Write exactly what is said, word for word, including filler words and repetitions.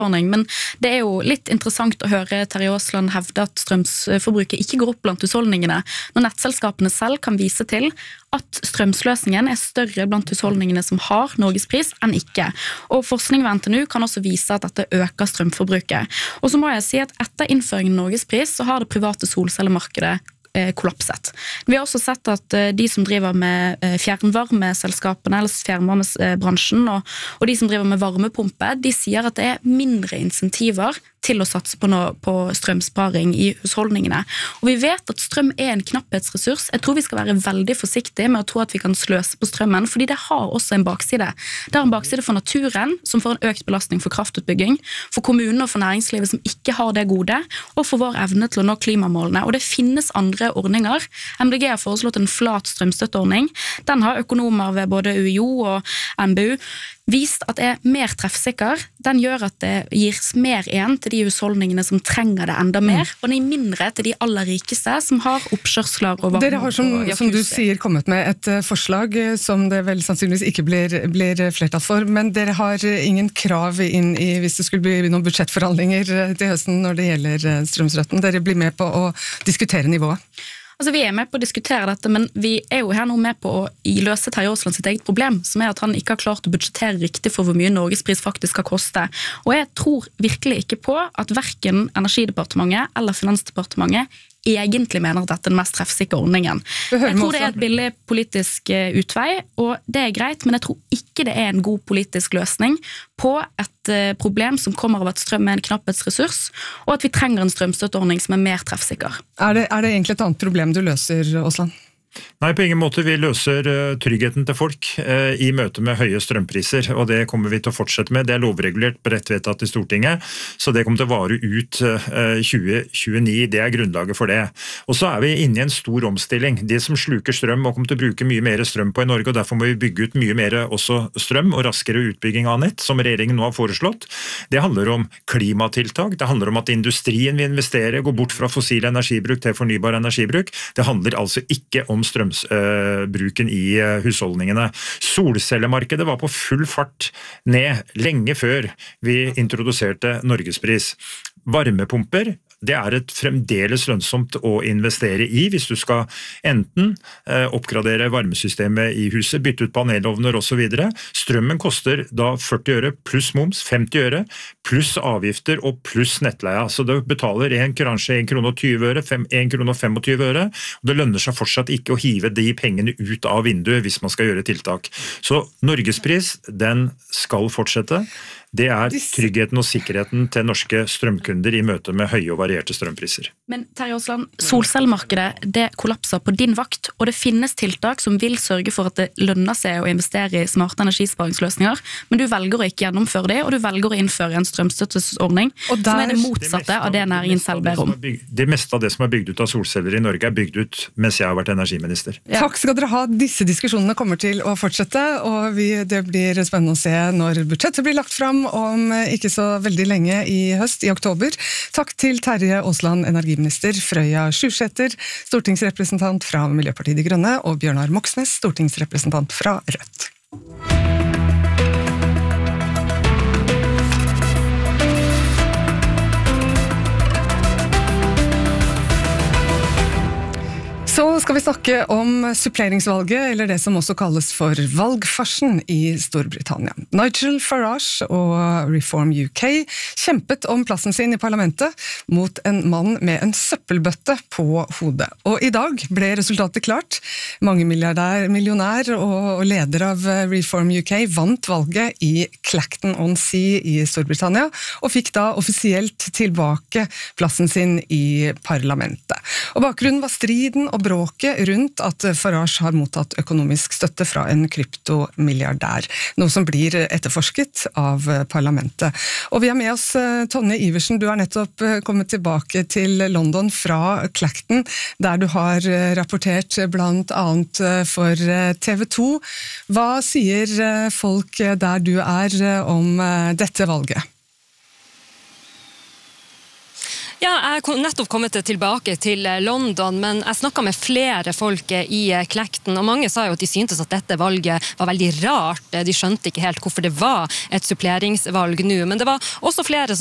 Men det er jo litt interessant å høre Terje Aasland hevde at strømforbruket ikke går opp blant husholdningene, når nettselskapene selv kan vise til at strømsløsningen er større blant husholdningene som har Norgespris enn ikke. Og forskning ved N T N U kan også vise at dette øker strømforbruket. Og så må jeg si at etter innføringen av Norgespris så har det private solcellemarkedet kollapset. Vi har også sett at de som driver med fjernvarmeselskapene eller fjernvarmebransjen og, og de som driver med varmepumpe, de sier at det er mindre insentiver til å satse på, noe, på strømsparing i husholdningene. Og vi vet at strøm er en knapphetsressurs. Jeg tror vi skal være veldig forsiktige med å tro at vi kan sløse på strømmen, fordi det har også en bakside. Det har en bakside for naturen, som får en økt belastning for kraftutbygging, for kommunene og for næringslivet som ikke har det gode, og for vår evne til å nå klimamålene. Og det finnes andre ordninger. M D G har foreslått en flat strømstøtteordning. Den har økonomer ved både U I O og N B U vist at det er mer treffsikker. Den gjør at det gir mer igjen til de husholdningene som trenger det enda mer, mm. og det gir mindre til de aller rikeste som har oppkjørsler og varme. Dere har, som, som du sier, kommet med et forslag som det vel sannsynligvis ikke blir, blir flertall for, men dere har ingen krav inn i, hvis det skulle bli noen budsjettforhandlinger til høsten når det gjelder strømstøtten. Dere blir med på å diskutere nivået. Altså, vi er med på å diskutere dette, men vi er jo her nå med på å løse Terje Aasland sitt eget problem, som er at han ikke har klart å budsjettere riktig for hvor mye Norgespris faktisk skal koste. Og jeg tror virkelig ikke på at hverken Energidepartementet eller Finansdepartementet egentlig mener at dette er den mest treffsikre ordningen. Jeg tror det er et billig politisk utvei, og det er greit, men jeg tror ikke det er en god politisk løsning på et problem som kommer av at strøm er en knapphetsressurs, og at vi trenger en strømstøtteordning som er mer treffsikker. Er det, er det egentlig et annet problem du løser, Aasland? Nei, på ingen måte. Vi løser uh, tryggheten til folk uh, i møte med høye strømpriser, og det kommer vi til å fortsette med. Det er lovregulert bredt vedtatt i Stortinget, så det kommer til å vare ut uh, tjue tjueni. Det er grunnlaget for det. Og så er vi inne i en stor omstilling. Det som sluker strøm og kommer til å bruke mye mer strøm på i Norge, og derfor må vi bygge ut mye mer også strøm og raskere utbygging av nett, som regjeringen nå har foreslått. Det handler om klimatiltak, det handler om at industrien vil investere, gå bort fra fossil energibruk til fornybar energibruk. Det handler altså ikke om strømsbruken i husholdningene. Solcellemarkedet var på full fart ned lenge før vi introduserte Norgespris. Varmepumper, det er et fremdeles lønnsomt å investere i hvis du skal enten eh, oppgradere varmesystemet i huset, bytte ut panelovner og så videre. Strømmen koster da førti øre pluss moms, femti øre, pluss avgifter og pluss nettleia. Så du betaler en kanskje en krone og tyve øre, en krone og femogtyve øre, og det lønner seg fortsatt ikke å hive de pengene ut av vinduet hvis man skal gjøre tiltak. Så Norgespris, den skal fortsette. Det er tryggheten og sikkerheten til norske strømkunder i møte med høye og varierte strømpriser. Men Terje Aasland, solcellemarkedet det kollapser på din vakt, og det finnes tiltak som vil sørge for at det lønner seg å investere i smarte energisparingsløsninger, men du velger å ikke gjennomføre det, og du velger å innføre en strømstøttesordning der, som er det motsatte av det næringen selv ber om. Det meste av det som er bygd ut av solceller i Norge er bygd ut mens jeg har vært energiminister. Ja. Takk skal dere ha. Disse diskusjonene kommer til å fortsette, og vi, det blir spennende å se når budsjettet blir lagt fram om ikke så veldig lenge i høst, i oktober. Takk til Terje Aasland, energiminister, Frøya Sjusæter, stortingsrepresentant fra Miljøpartiet De Grønne, og Bjørnar Moxnes, stortingsrepresentant fra Rødt. Så skal vi snakke om suppleringsvalget, eller det som også kalles for valgfarsen i Storbritannia. Nigel Farage og Reform U K kjempet om plassen sin i parlamentet mot en mann med en søppelbøtte på hodet. Og i dag ble resultatet klart. Mange milliardær, millionær og leder av Reform U K vant valget i Clacton-on-Sea i Storbritannia, og fikk da offisielt tilbake plassen sin i parlamentet. Og bakgrunnen var striden og bråket rundt at Farage har mottatt økonomisk støtte fra en kryptomilliardær, noe som blir etterforsket av parlamentet. Og vi har med oss Tonje Iversen, du har nettopp kommet tilbake til London fra Clacton, der du har rapportert blant annet for T V to. Hva sier folk der du er om dette valget? Ja, jeg har nettopp kommet tilbake til London, men jeg snakket med flere folk i Clacton, og mange sa jo at de syntes at dette valget var veldig rart. De skjønte ikke helt hvorfor det var et suppleringsvalg nå, men det var også flere som